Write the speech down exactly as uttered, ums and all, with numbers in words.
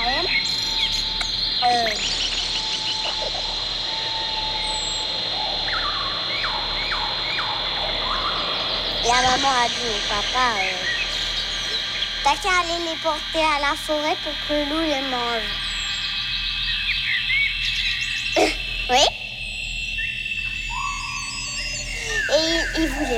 Euh... La maman a dit au papa, euh, t'as qu'à aller les porter à la forêt pour que le loup les mange. Oui. Et il, il voulait